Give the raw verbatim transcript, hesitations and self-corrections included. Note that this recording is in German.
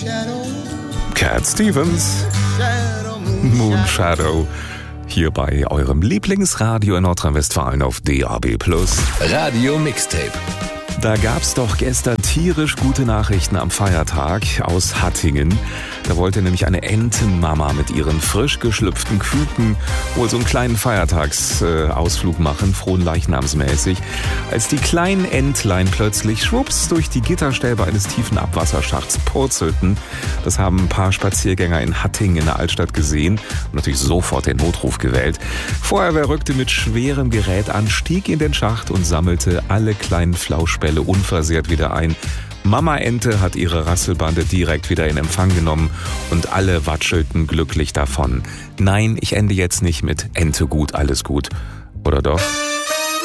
Cat Stevens, Moon Shadow, hier bei eurem Lieblingsradio in Nordrhein-Westfalen auf D A B plus. Radio Mixtape. Da gab's doch gestern tierisch gute Nachrichten am Feiertag aus Hattingen. Da wollte nämlich eine Entenmama mit ihren frisch geschlüpften Küken wohl so einen kleinen Feiertagsausflug äh, machen, fronleichnamsmäßig, als die kleinen Entlein plötzlich schwupps durch die Gitterstäbe eines tiefen Abwasserschachts purzelten. Das haben ein paar Spaziergänger in Hattingen in der Altstadt gesehen und natürlich sofort den Notruf gewählt. Feuerwehr rückte mit schwerem Gerät an, stieg in den Schacht und sammelte alle kleinen Flauschbälle unversehrt wieder ein. Mama Ente hat ihre Rasselbande direkt wieder in Empfang genommen und alle watschelten glücklich davon. Nein, ich ende jetzt nicht mit Ente gut, alles gut. Oder doch?